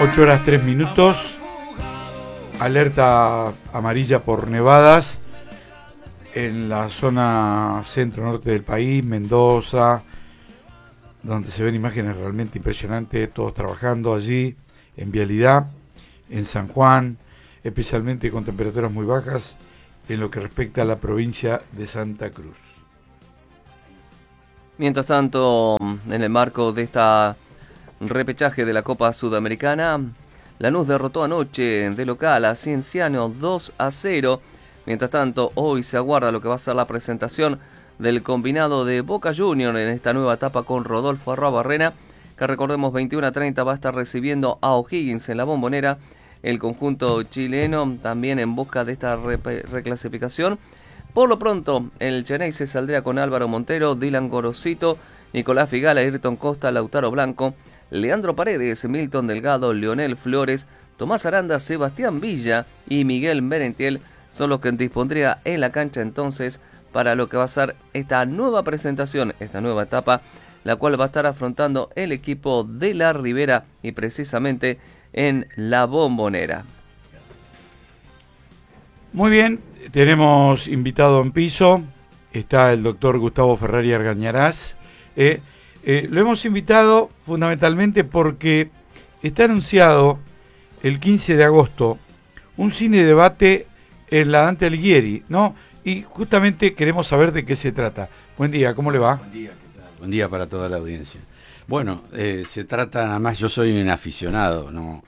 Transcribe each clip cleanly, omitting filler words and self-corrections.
8:03. Alerta amarilla por nevadas en la zona centro-norte del país, Mendoza, donde se ven imágenes realmente impresionantes, todos trabajando allí, en vialidad, en San Juan, especialmente con temperaturas muy bajas en lo que respecta a la provincia de Santa Cruz. Mientras tanto, en el marco de esta repechaje de la Copa Sudamericana, Lanús derrotó anoche de local a Cienciano 2-0. Mientras tanto, hoy se aguarda lo que va a ser la presentación del combinado de Boca Juniors en esta nueva etapa con Rodolfo Arruabarrena, que recordemos 21:30 va a estar recibiendo a O'Higgins en la Bombonera. El conjunto chileno también en busca de esta reclasificación. Por lo pronto, el Xeneize saldría con Álvaro Montero, Dylan Gorosito, Nicolás Figala, Ayrton Costa, Lautaro Blanco, Leandro Paredes, Milton Delgado, Leonel Flores, Tomás Aranda, Sebastián Villa y Miguel Merentiel son los que dispondría en la cancha entonces para lo que va a ser esta nueva presentación, esta nueva etapa, la cual va a estar afrontando el equipo de la Ribera y precisamente en la Bombonera. Muy bien, tenemos invitado en piso, está el doctor Gustavo Ferrari Argañarás. Lo hemos invitado fundamentalmente porque está anunciado el 15 de agosto un cine debate en la Dante Alighieri, ¿no? Y justamente queremos saber de qué se trata. Buen día, ¿cómo le va? Buen día, ¿qué tal? Buen día para toda la audiencia. Bueno, se trata, nada más, yo soy un aficionado, ¿no?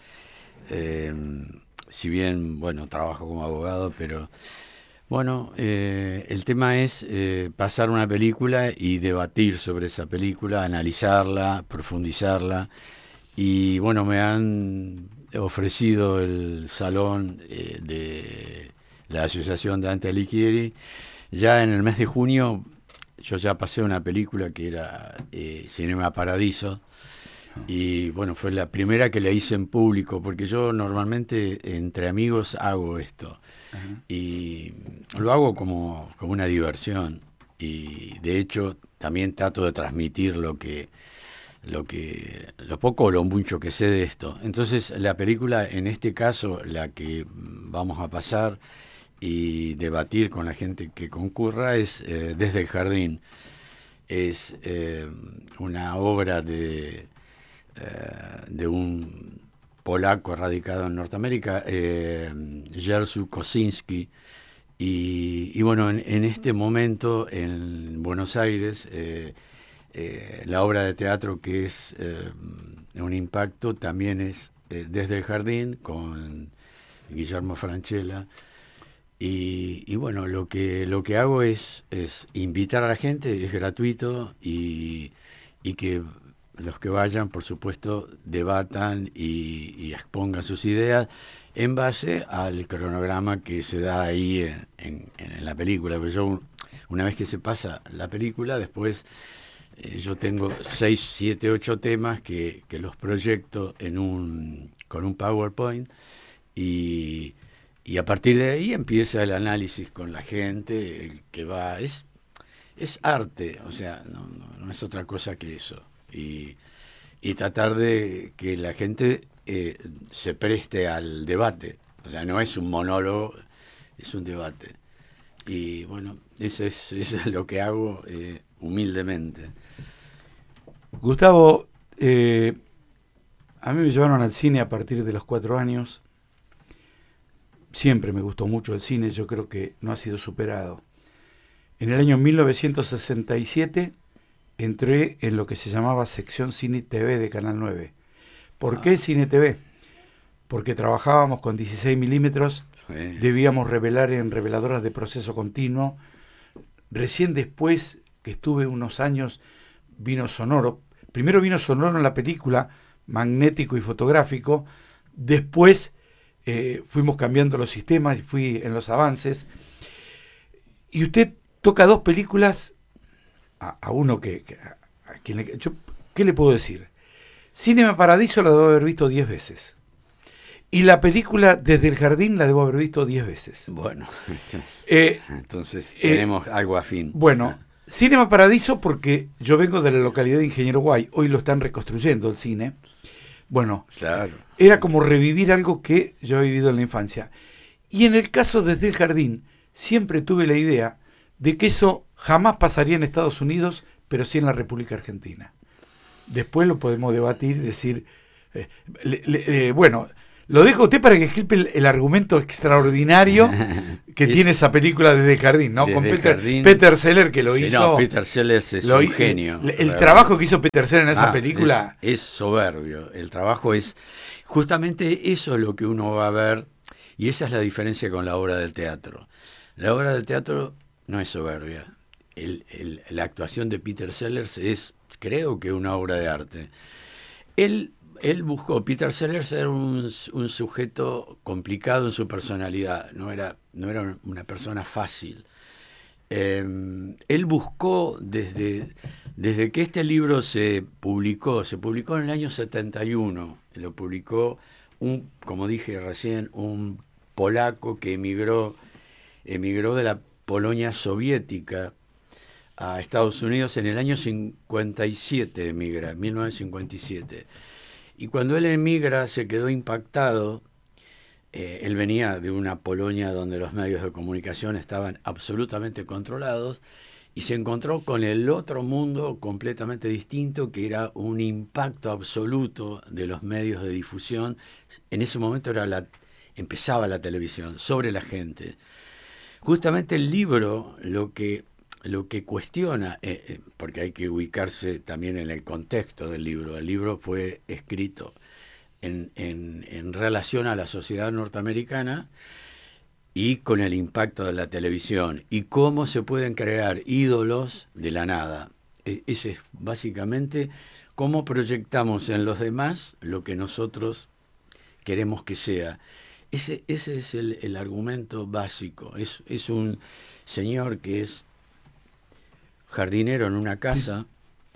Si bien, bueno, trabajo como abogado, pero bueno, el tema es pasar una película y debatir sobre esa película, analizarla, profundizarla. Y bueno, me han ofrecido el salón de la Asociación Dante Alighieri. Ya en el mes de junio yo ya pasé una película que era Cinema Paradiso. Y bueno, fue la primera que la hice en público, porque yo normalmente entre amigos hago esto. Uh-huh. Y lo hago como una diversión. Y de hecho también trato de transmitir lo poco o lo mucho que sé de esto. Entonces la película, en este caso, la que vamos a pasar y debatir con la gente que concurra es Desde el Jardín. Es una obra de un polaco radicado en Norteamérica, Jerzy Kosinski, y bueno, en este momento en Buenos Aires, la obra de teatro que es un impacto también es Desde el Jardín, con Guillermo Francella. Y bueno, lo que hago es invitar a la gente, es gratuito, y que los que vayan, por supuesto, debatan y expongan sus ideas en base al cronograma que se da ahí en la película. Pero yo, una vez que se pasa la película, después yo tengo 6, 7, 8 temas que los proyecto con un PowerPoint, y a partir de ahí empieza el análisis con la gente, el que va. Es arte, o sea, no es otra cosa que eso. Y tratar de que la gente se preste al debate. O sea, no es un monólogo, es un debate. Y bueno, eso es lo que hago humildemente. Gustavo, a mí me llevaron al cine a partir de los 4 años. Siempre me gustó mucho el cine, yo creo que no ha sido superado. En el año 1967... entré en lo que se llamaba sección Cine TV de Canal 9. ¿Por qué Cine TV? Porque trabajábamos con 16 milímetros, debíamos revelar en reveladoras de proceso continuo. Recién después, que estuve unos años, vino sonoro. Primero vino sonoro en la película, magnético y fotográfico. Después fuimos cambiando los sistemas y fui en los avances. Y usted toca 2 películas a uno a quien ¿qué le puedo decir? Cinema Paradiso la debo haber visto 10 veces. Y la película Desde el Jardín la debo haber visto 10 veces. Bueno, entonces tenemos algo afín. Bueno, Cinema Paradiso porque yo vengo de la localidad de Ingeniero Guay. Hoy lo están reconstruyendo el cine. Bueno, Claro. era como revivir algo que yo he vivido en la infancia. Y en el caso Desde el Jardín, siempre tuve la idea de que eso jamás pasaría en Estados Unidos, pero sí en la República Argentina. Después lo podemos debatir, decir, bueno, lo dejo a usted para que explique el argumento extraordinario que tiene esa película Desde el Jardín, ¿no? Con Peter Sellers, que lo hizo. No, Peter Sellers es un genio. El trabajo que hizo Peter Sellers en esa película es soberbio. El trabajo es justamente eso, es lo que uno va a ver, y esa es la diferencia con la obra del teatro. La obra del teatro no es soberbia. La actuación de Peter Sellers es, creo que, una obra de arte. Él buscó, Peter Sellers era un sujeto complicado en su personalidad, no era una persona fácil. Él buscó desde que este libro se publicó en el año 71, lo publicó como dije recién, un polaco que emigró de la Polonia soviética a Estados Unidos en el año 57, emigra, 1957. Y cuando él emigra se quedó impactado. Él venía de una Polonia donde los medios de comunicación estaban absolutamente controlados y se encontró con el otro mundo completamente distinto, que era un impacto absoluto de los medios de difusión. En ese momento empezaba la televisión sobre la gente. Justamente el libro lo que cuestiona, porque hay que ubicarse también en el contexto del libro. El libro fue escrito en relación a la sociedad norteamericana y con el impacto de la televisión y cómo se pueden crear ídolos de la nada. Ese es básicamente cómo proyectamos en los demás lo que nosotros queremos que sea. Ese es el argumento básico. Es un señor que es jardinero en una casa,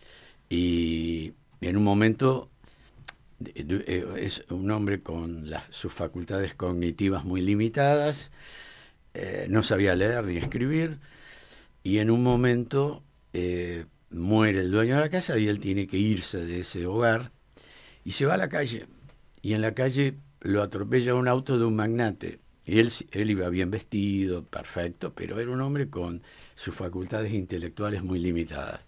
sí, y en un momento es un hombre con sus facultades cognitivas muy limitadas, no sabía leer ni escribir, y en un momento muere el dueño de la casa y él tiene que irse de ese hogar y se va a la calle, y en la calle lo atropella un auto de un magnate. Y él iba bien vestido, perfecto, pero era un hombre con sus facultades intelectuales muy limitadas.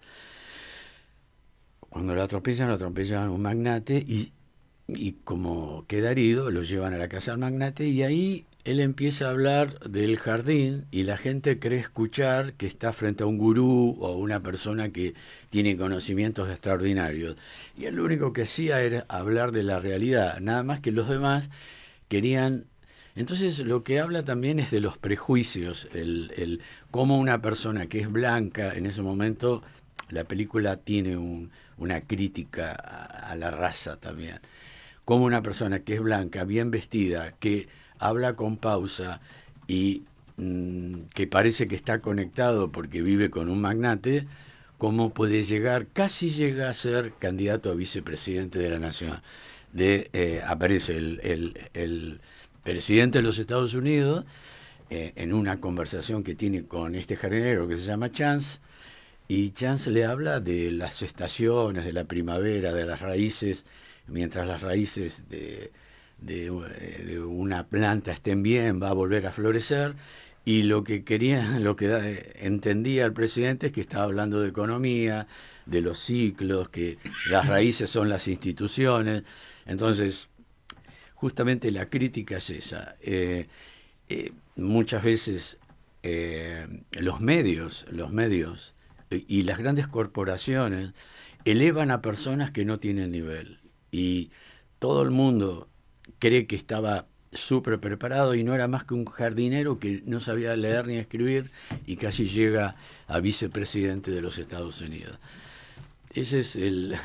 Cuando lo atropellan un magnate y como queda herido, lo llevan a la casa del magnate y ahí él empieza a hablar del jardín y la gente cree escuchar que está frente a un gurú o una persona que tiene conocimientos extraordinarios. Y él lo único que hacía era hablar de la realidad, nada más que los demás querían. Entonces lo que habla también es de los prejuicios, cómo una persona que es blanca, en ese momento la película tiene una crítica a la raza también, cómo una persona que es blanca, bien vestida, que habla con pausa y que parece que está conectado porque vive con un magnate, cómo puede casi llega a ser candidato a vicepresidente de la nación. Aparece el presidente de los Estados Unidos en una conversación que tiene con este jardinero que se llama Chance, y Chance le habla de las estaciones, de la primavera, de las raíces, mientras las raíces de una planta estén bien, va a volver a florecer, y lo que entendía el presidente es que estaba hablando de economía, de los ciclos, que las raíces son las instituciones. Entonces, justamente la crítica es esa. Muchas veces los medios y las grandes corporaciones elevan a personas que no tienen nivel. Y todo el mundo cree que estaba súper preparado y no era más que un jardinero que no sabía leer ni escribir y casi llega a vicepresidente de los Estados Unidos. Ese es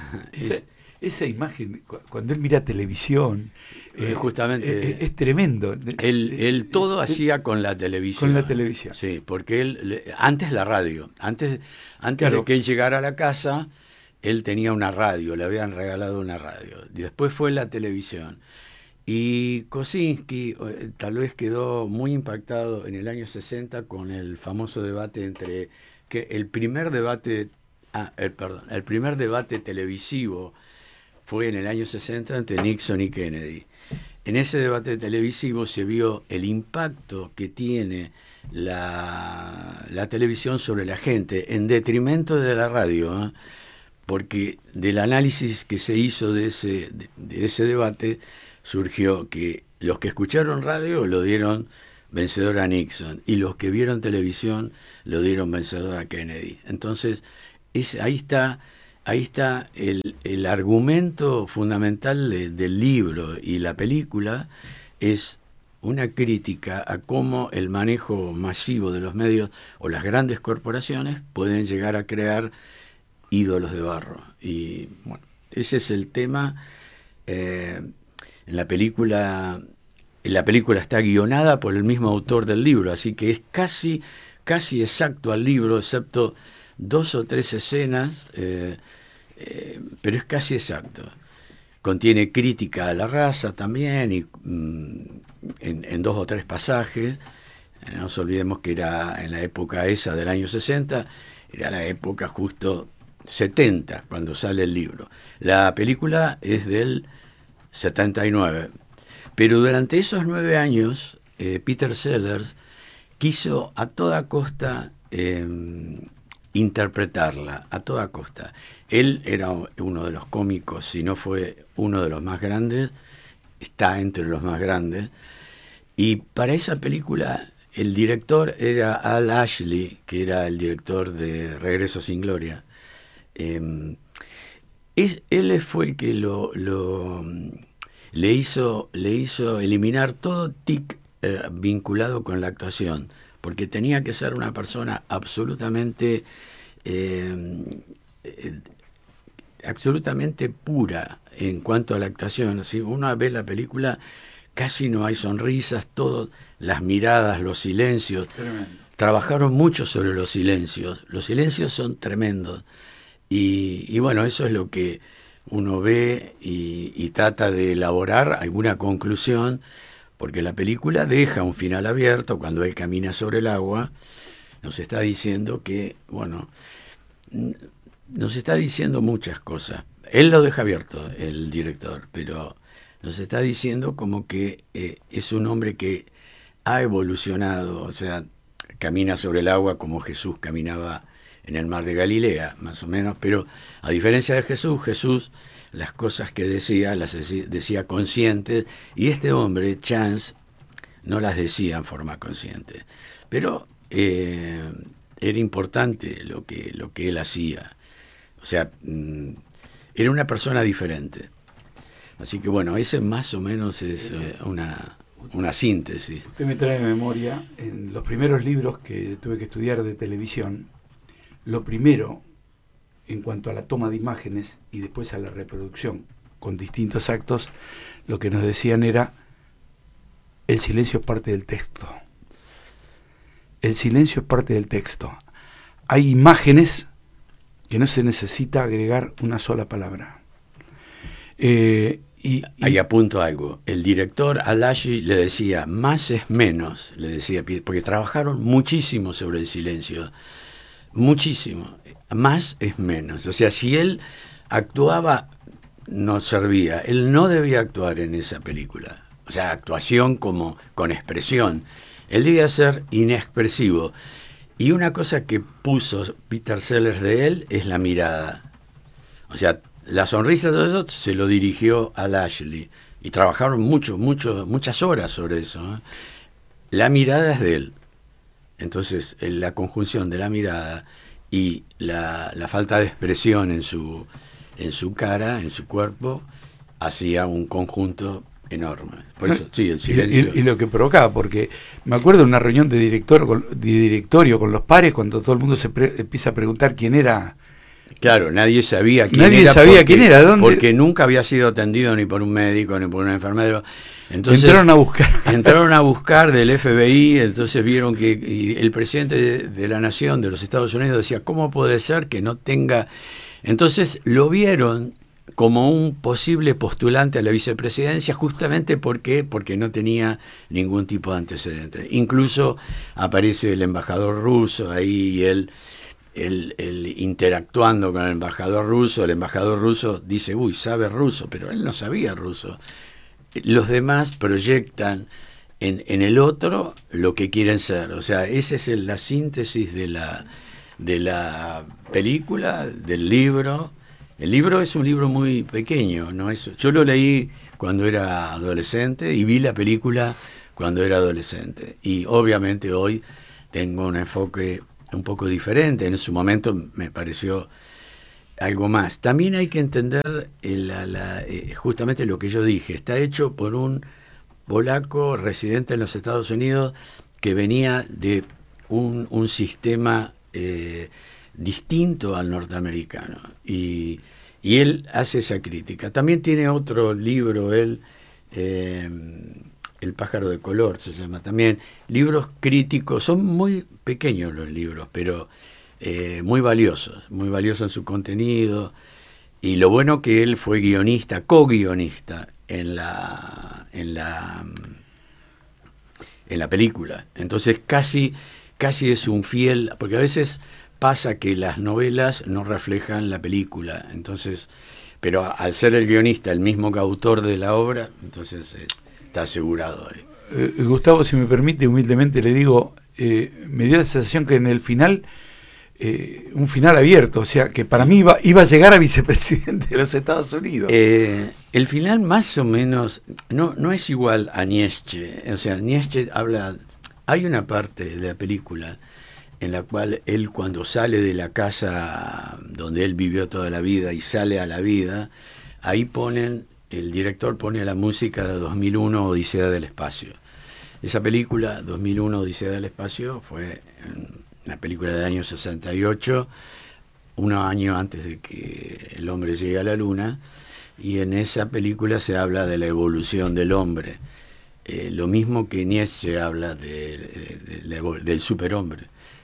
esa imagen, cuando él mira televisión, justamente es tremendo. Él todo hacía con la televisión. Con la televisión. Sí, porque antes la radio, antes claro, de que él llegara a la casa, él tenía una radio, le habían regalado una radio. Y después fue la televisión. Y Kosinski tal vez quedó muy impactado en el año 60 con el famoso debate el primer debate televisivo fue en el año 60 entre Nixon y Kennedy. En ese debate televisivo se vio el impacto que tiene la televisión sobre la gente, en detrimento de la radio, ¿eh? Porque del análisis que se hizo de ese debate surgió que los que escucharon radio lo dieron vencedor a Nixon y los que vieron televisión lo dieron vencedor a Kennedy. Entonces, ahí está el argumento fundamental del libro, y la película es una crítica a cómo el manejo masivo de los medios o las grandes corporaciones pueden llegar a crear ídolos de barro. Y bueno, ese es el tema. En la película está guionada por el mismo autor del libro, así que es casi exacto al libro, excepto 2 o 3 escenas, pero es casi exacto. Contiene crítica a la raza también, y en 2 o 3 pasajes. No nos olvidemos que era en la época esa del año 60, era la época justo 70 cuando sale el libro. La película es del 79, pero durante esos 9 años Peter Sellers quiso a toda costa interpretarla, a toda costa. Él era uno de los cómicos, si no fue uno de los más grandes, está entre los más grandes, y para esa película el director era Al Ashley, que era el director de Regreso sin Gloria. Él fue el que le hizo eliminar todo tic vinculado con la actuación, porque tenía que ser una persona absolutamente pura en cuanto a la actuación. Si uno ve la película, casi no hay sonrisas, todas las miradas, los silencios. Tremendo. Trabajaron mucho sobre los silencios son tremendos. Y bueno, eso es lo que uno ve y trata de elaborar alguna conclusión, porque la película deja un final abierto. Cuando él camina sobre el agua, nos está diciendo que, bueno, nos está diciendo muchas cosas. Él lo deja abierto, el director, pero nos está diciendo como que es un hombre que ha evolucionado, o sea, camina sobre el agua como Jesús caminaba en el mar de Galilea, más o menos, pero a diferencia de Jesús las cosas que decía, las decía conscientes, y este hombre, Chance, no las decía en forma consciente. Pero era importante lo que él hacía. O sea, era una persona diferente. Así que bueno, ese más o menos es una síntesis. Usted me trae de memoria, en los primeros libros que tuve que estudiar de televisión, lo primero, en cuanto a la toma de imágenes y después a la reproducción con distintos actos, lo que nos decían era: el silencio es parte del texto. El silencio es parte del texto. Hay imágenes que no se necesita agregar una sola palabra. Ahí apunto algo. El director Al Ashley le decía, más es menos, le decía, porque trabajaron muchísimo sobre el silencio. Muchísimo. Más es menos. O sea, si él actuaba, no servía. Él no debía actuar en esa película. O sea, actuación como con expresión. Él debía ser inexpresivo. Y una cosa que puso Peter Sellers de él es la mirada. O sea, la sonrisa de eso se lo dirigió a Ashley. Y trabajaron muchas horas sobre eso, ¿eh? La mirada es de él. Entonces, la conjunción de la mirada y la falta de expresión en su cara, en su cuerpo, hacía un conjunto enorme. Por eso, sí, el silencio. Y lo que provocaba, porque me acuerdo de una reunión de directorio con los pares, cuando todo el mundo se empieza a preguntar quién era. Claro, nadie sabía quién era. ¿Dónde? Porque nunca había sido atendido ni por un médico ni por un enfermero. Entonces entraron a buscar del FBI. Entonces vieron que el presidente de la nación de los Estados Unidos decía, ¿cómo puede ser que no tenga? Entonces lo vieron como un posible postulante a la vicepresidencia, justamente porque no tenía ningún tipo de antecedentes. Incluso aparece el embajador ruso ahí, y él él interactuando con el embajador ruso dice, uy, sabe ruso, pero él no sabía ruso. Los demás proyectan en el otro lo que quieren ser. O sea, esa es la síntesis de la película, del libro. El libro es un libro muy pequeño, ¿no? Yo lo leí cuando era adolescente y vi la película cuando era adolescente. Y obviamente hoy tengo un enfoque un poco diferente. En su momento me pareció algo más. También hay que entender justamente lo que yo dije. Está hecho por un polaco residente en los Estados Unidos que venía de un sistema distinto al norteamericano. Y él hace esa crítica. También tiene otro libro, él... El pájaro de color se llama también. Libros críticos, son muy pequeños los libros, pero muy valiosos en su contenido. Y lo bueno que él fue guionista, co-guionista en la película. Entonces casi es un fiel, porque a veces pasa que las novelas no reflejan la película. Entonces, pero al ser el guionista el mismo que autor de la obra, entonces está asegurado ahí. Gustavo, si me permite, humildemente le digo, me dio la sensación que en el final, un final abierto, o sea, que para mí iba a llegar a vicepresidente de los Estados Unidos. El final más o menos no es igual a Nietzsche. O sea, Nietzsche hay una parte de la película en la cual él, cuando sale de la casa donde él vivió toda la vida y sale a la vida, ahí el director pone la música de 2001 Odisea del Espacio. Esa película, 2001 Odisea del Espacio, fue una película del año 68, un año antes de que el hombre llegue a la luna, y en esa película se habla de la evolución del hombre. Lo mismo que Nietzsche habla del superhombre.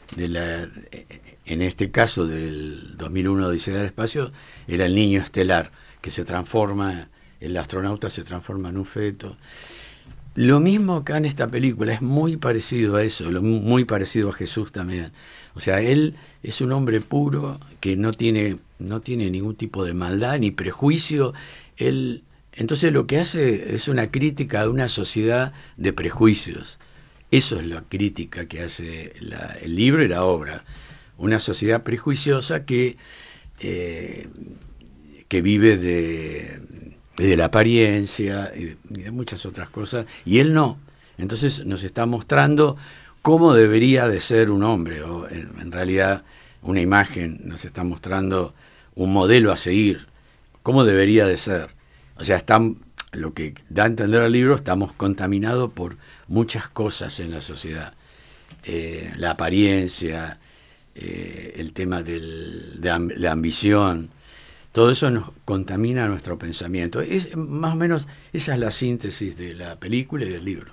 En este caso del 2001 Odisea del Espacio, era el niño estelar, que se transforma, el astronauta se transforma en un feto. Lo mismo acá en esta película, es muy parecido a eso, muy parecido a Jesús también. O sea, él es un hombre puro que no tiene ningún tipo de maldad ni prejuicio. Entonces lo que hace es una crítica a una sociedad de prejuicios. Eso es la crítica que hace el libro y la obra. Una sociedad prejuiciosa que vive de la apariencia y de muchas otras cosas, y él no. Entonces nos está mostrando cómo debería de ser un hombre, o en realidad una imagen, nos está mostrando un modelo a seguir, cómo debería de ser. O sea, lo que da a entender el libro, estamos contaminados por muchas cosas en la sociedad. La apariencia, el tema de la ambición, todo eso nos contamina nuestro pensamiento. Más o menos esa es la síntesis de la película y del libro.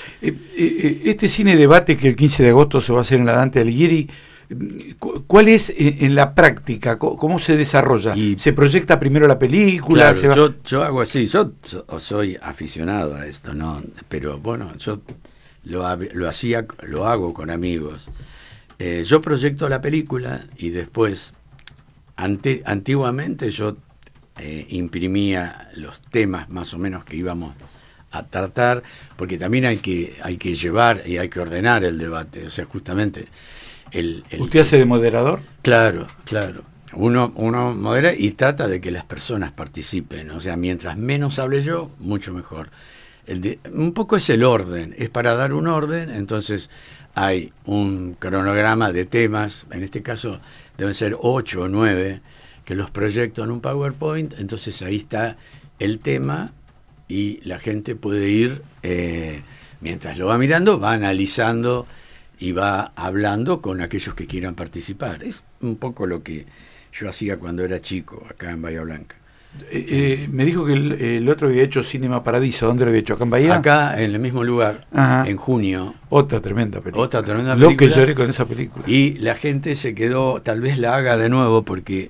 Este cine debate que el 15 de agosto se va a hacer en la Dante Alighieri, ¿cuál es en la práctica? ¿Cómo se desarrolla? ¿Se proyecta primero la película? Claro, yo hago así, yo soy aficionado a esto, ¿no? Pero bueno, yo lo hago con amigos. Yo proyecto la película y después, antiguamente yo imprimía los temas más o menos que íbamos a tratar, porque también hay que llevar y hay que ordenar el debate. O sea, justamente ¿Usted hace de moderador? Claro. Uno modera y trata de que las personas participen. O sea, mientras menos hable yo, mucho mejor. Un poco es el orden, es para dar un orden. Entonces hay un cronograma de temas, en este caso deben ser 8 o 9, que los proyecto en un PowerPoint. Entonces ahí está el tema y la gente puede ir, mientras lo va mirando, va analizando y va hablando con aquellos que quieran participar. Es un poco lo que yo hacía cuando era chico, acá en Bahía Blanca. Me dijo que el otro había hecho Cinema Paradiso. ¿Dónde lo había hecho? ¿Acá en Bahía? Acá, en el mismo lugar, Ajá. En junio. Otra tremenda película. Lo que lloré con esa película. Y la gente se quedó, tal vez la haga de nuevo, porque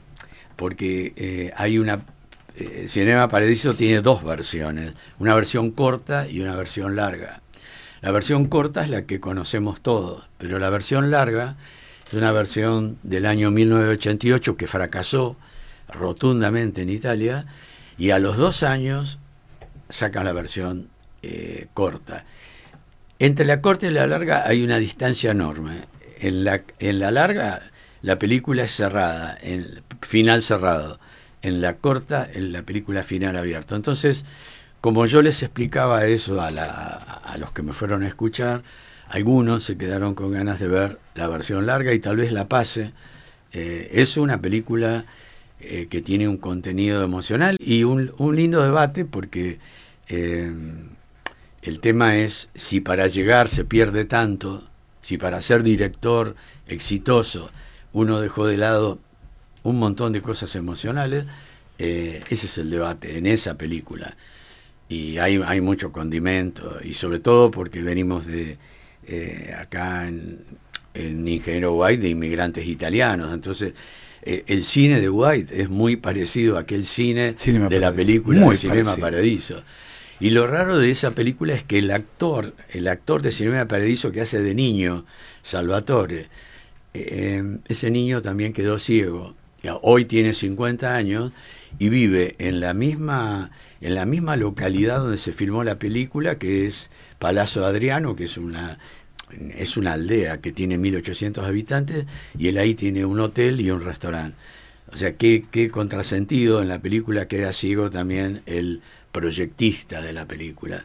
hay una... Cinema Paradiso tiene dos versiones, una versión corta y una versión larga. La versión corta es la que conocemos todos, pero la versión larga Es una versión del año 1988 que fracasó rotundamente en Italia, y a los 2 años sacan la versión corta. Entre la corta y la larga hay una distancia enorme. En la larga la película es cerrada, final cerrado. En la corta, en la película final abierto. Entonces, como yo les explicaba eso a los que me fueron a escuchar, algunos se quedaron con ganas de ver la versión larga y tal vez la pase. Es una película que tiene un contenido emocional y un lindo debate, porque el tema es si para llegar se pierde tanto, si para ser director exitoso uno dejó de lado un montón de cosas emocionales. Ese es el debate en esa película, y hay mucho condimento, y sobre todo porque venimos de acá en Ingeniero White, de inmigrantes italianos. Entonces el cine de White es muy parecido a aquel cine de la película de Cinema Paradiso. Y lo raro de esa película es que el actor de Cinema Paradiso que hace de niño, Salvatore, ese niño también quedó ciego. Hoy tiene 50 años y vive en la misma localidad donde se filmó la película, que es Palazzo Adriano, que es una aldea que tiene 1800 habitantes, y él ahí tiene un hotel y un restaurante. O sea, qué contrasentido en la película que era ciego también el proyectista de la película.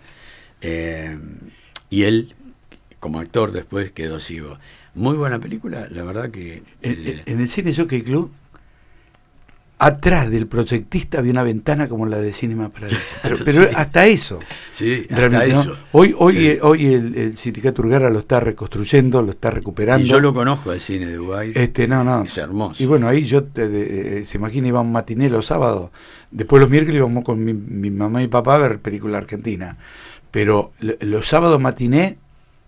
Y él, como actor, después quedó ciego. Muy buena película, la verdad que... En el Cine Jockey Club, atrás del proyectista había una ventana como la de Cinema Paradiso. Pero sí, hasta eso. Sí, hasta eso. ¿No? Hoy el Sindicato Urgara lo está reconstruyendo, lo está recuperando. Y yo lo conozco, el cine de White. No. Es hermoso. Y bueno, ahí se imagina, iba un matiné los sábados. Después los miércoles íbamos con mi mamá y papá a ver película argentina. Pero los sábados matiné,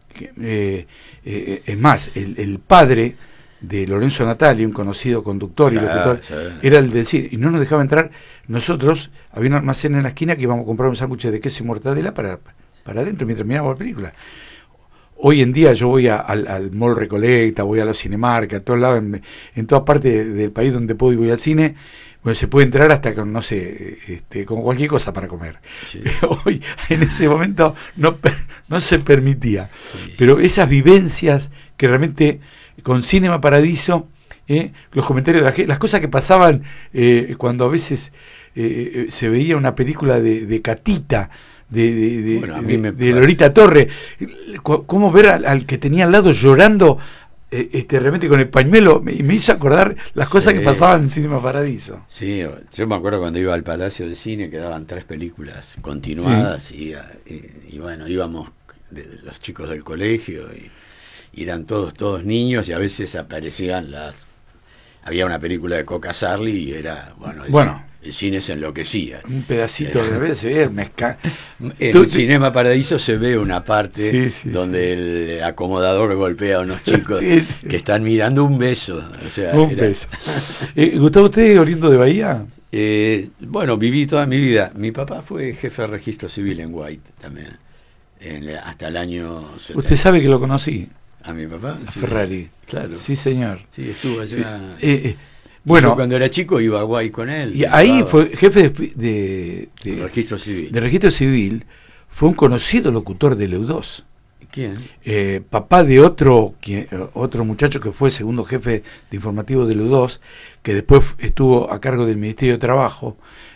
es más, el padre de Lorenzo Natali, un conocido conductor y locutor, era el del cine, y no nos dejaba entrar. Nosotros, había un almacén en la esquina que íbamos a comprar un sándwich de queso y mortadela para adentro mientras mirábamos la película. Hoy en día yo voy al Mall Recoleta, voy a los Cinemark, a todos lados, en toda parte del país donde puedo y voy al cine. Bueno, se puede entrar hasta con, no sé, con cualquier cosa para comer. Sí. Hoy, en ese momento, no se permitía. Sí. Pero esas vivencias que realmente, con Cinema Paradiso, los comentarios de la gente, las cosas que pasaban cuando a veces se veía una película de Catita, de Lolita Torre, cómo ver al que tenía al lado llorando, realmente con el pañuelo, me hizo acordar las cosas que pasaban en Cinema Paradiso. Sí, yo me acuerdo cuando iba al Palacio del Cine, que daban 3 películas continuadas, sí. y bueno, íbamos los chicos del colegio y eran todos niños, y a veces aparecían había una película de Coca Sarli y era el cine se enloquecía. Un pedacito de vez se ve en el Cinema Paradiso se ve una parte donde el acomodador golpea a unos chicos que están mirando un beso. O sea, beso. ¿Gustavo, usted es oriundo de Bahía? Bueno, viví toda mi vida. Mi papá fue jefe de registro civil en White también, hasta el año 70. ¿Usted sabe que lo conocí? ¿A mi papá? Sí. Ferrari. Claro. Sí, señor. Sí, estuvo allá. Bueno, yo cuando era chico iba a Guay con él. Y ahí fue jefe de registro civil. De registro civil, fue un conocido locutor de Leu2. ¿Quién? Papá de otro muchacho que fue segundo jefe de informativo de Leu2, que después estuvo a cargo del Ministerio de Trabajo.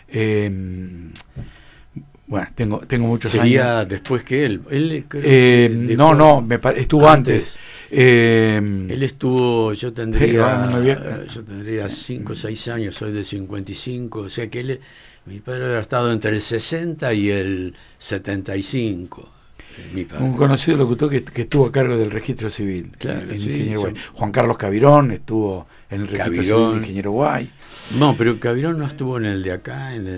Bueno, tengo muchos años. ¿Sería después que él? Estuvo antes. Él estuvo, yo tendría 5 o 6 años, soy de 55, o sea que mi padre había estado entre el 60 y el 75. Mi padre. Un conocido locutor que estuvo a cargo del registro civil. Claro, Juan Carlos Cavirón estuvo en el registro civil de Ingeniero Guay. No, pero Cavirón no estuvo en el de acá, en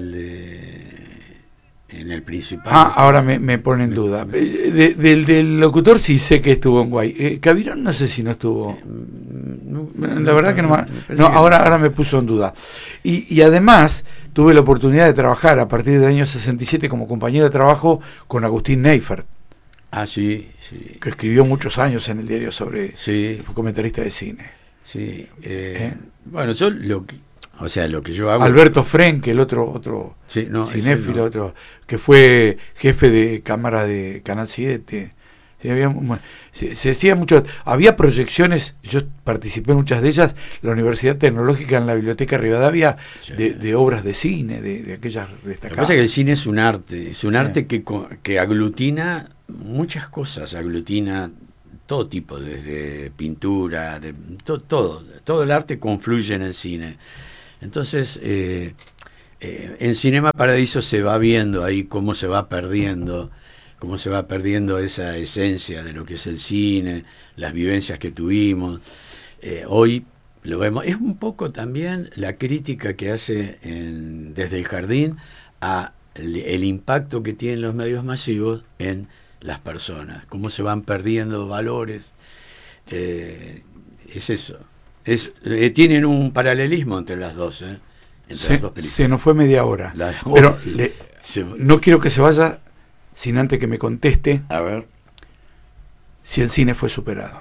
el principal. Ahora me pone en duda. Del locutor sí sé que estuvo en Guay. Cavirón no sé si no estuvo. La verdad que no. Ahora me puso en duda. Y además tuve la oportunidad de trabajar a partir del año 67 como compañero de trabajo con Agustín Neifert. Sí. Que escribió muchos años en el diario fue comentarista de cine. Sí, bueno, yo lo que yo hago... Alberto Frenk, el otro sí, no, cinéfilo, no. otro que fue jefe de cámara de Canal 7. Sí, se hacía mucho, había proyecciones, yo participé en muchas de ellas, la Universidad Tecnológica en la Biblioteca Rivadavia, sí, de obras de cine, de aquellas destacadas. Lo que pasa es que el cine es un arte que aglutina muchas cosas, aglutina todo tipo, desde pintura, todo el arte confluye en el cine. Entonces, en Cinema Paradiso se va viendo ahí cómo se va perdiendo esa esencia de lo que es el cine, las vivencias que tuvimos. Hoy lo vemos, es un poco también la crítica que hace desde el Jardín a el impacto que tienen los medios masivos en las personas, cómo se van perdiendo valores. Es eso. Tienen un paralelismo entre las dos, entre las dos películas. Se nos fue media hora, pero sí, no quiero que se vaya sin antes que me conteste, a ver, si el cine fue superado.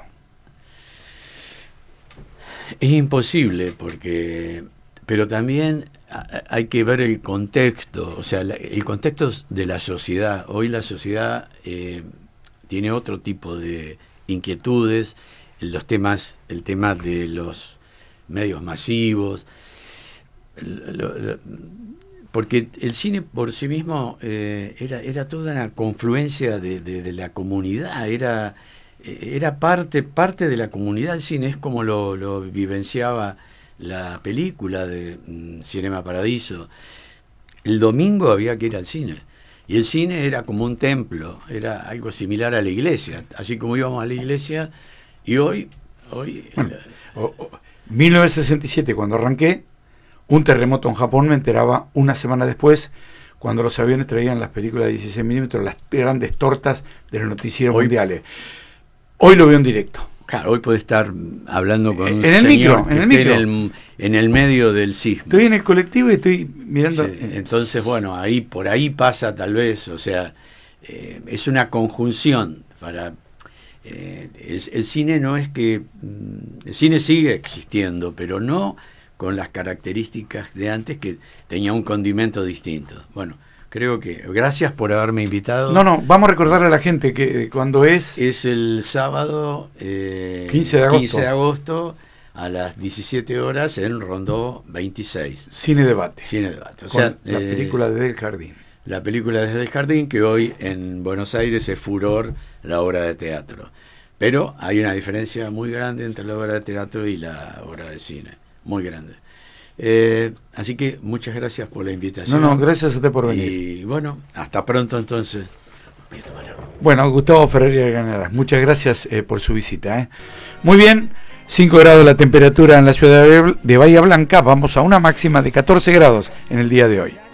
Es imposible, pero también hay que ver el contexto, o sea, el contexto de la sociedad. Hoy la sociedad tiene otro tipo de inquietudes, el tema de los medios masivos, porque el cine por sí mismo era toda una confluencia de la comunidad, era parte de la comunidad. El cine es como lo vivenciaba la película de Cinema Paradiso. El domingo había que ir al cine, y el cine era como un templo, era algo similar a la iglesia, así como íbamos a la iglesia. Y hoy bueno, 1967, cuando arranqué, un terremoto en Japón, me enteraba una semana después, cuando los aviones traían las películas de 16 milímetros, las grandes tortas de los noticieros mundiales. Hoy lo veo en directo. Claro, hoy puede estar hablando con un en el señor micro, en el micro. En el medio del sismo. Estoy en el colectivo y estoy mirando. Sí, entonces, bueno, por ahí pasa tal vez, o sea, es una conjunción para... el cine no es que... el cine sigue existiendo, pero no con las características de antes, que tenía un condimento distinto. Bueno, creo que... Gracias por haberme invitado. No, vamos a recordarle a la gente que cuando es... Es el sábado 15 de agosto a las 17 horas en Rondó 26. Cine Debate. O sea, la película de Del Jardín. La película Desde el Jardín, que hoy en Buenos Aires es furor la obra de teatro. Pero hay una diferencia muy grande entre la obra de teatro y la obra de cine. Muy grande. Así que muchas gracias por la invitación. No, gracias a usted por venir. Y bueno, hasta pronto entonces. Bueno, Gustavo Ferreira de Ganaras, muchas gracias por su visita. Muy bien, 5 grados la temperatura en la ciudad de Bahía Blanca. Vamos a una máxima de 14 grados en el día de hoy.